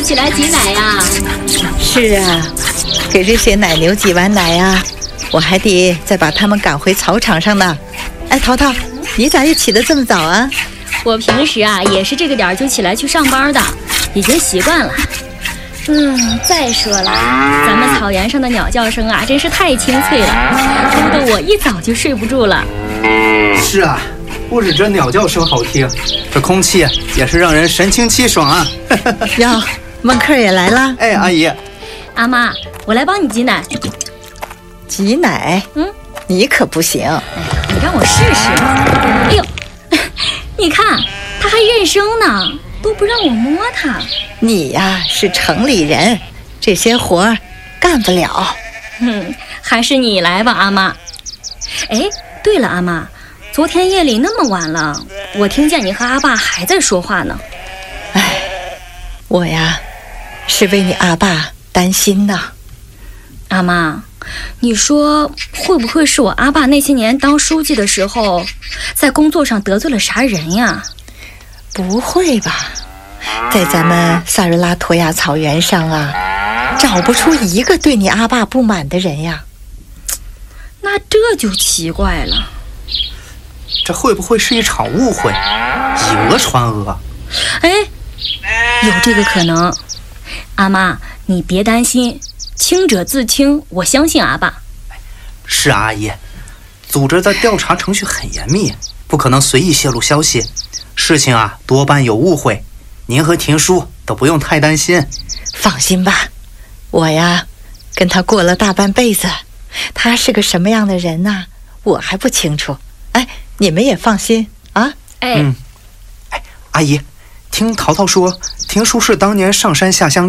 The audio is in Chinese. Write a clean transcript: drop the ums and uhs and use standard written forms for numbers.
起来挤奶呀？ 是啊，给这些奶牛挤完奶啊，我还得再把它们赶回草场上呢。哎，淘淘，你咋也起得这么早啊？ 我平时啊也是这个点就起来去上班的，已经习惯了。再说了，咱们草原上的鸟叫声啊，真是太清脆了，听得我一早就睡不住了。 是啊，不止这鸟叫声好听，这空气也是让人神清气爽啊。 哟，孟克也来了。 哎，阿姨， 阿妈，我来帮你挤奶。 挤奶？你可不行。 你让我试试。哎呦，你看，他还认生呢，都不让我摸它。 你呀是城里人，这些活儿干不了。 还是你来吧，阿妈。哎，对了，阿妈，昨天夜里那么晚了，我听见你和阿爸还在说话呢。 哎，我呀是为你阿爸担心呢。 阿妈，你说会不会是我阿爸那些年当书记的时候，在工作上得罪了啥人呀？ 不会吧，在咱们萨瑞拉托亚草原上啊，找不出一个对你阿爸不满的人呀。 那这就奇怪了。 这会不会是一场误会，以讹传讹？ 哎，有这个可能。阿妈，你别担心，清者自清，我相信阿爸。 是啊，阿姨，组织的调查程序很严密，不可能随意泄露消息，事情啊多半有误会，您和田叔都不用太担心。 放心吧，我呀跟他过了大半辈子，他是个什么样的人呢，我还不清楚。哎，你们也放心啊。 哎， 阿姨，听淘淘说，田叔是当年上山下乡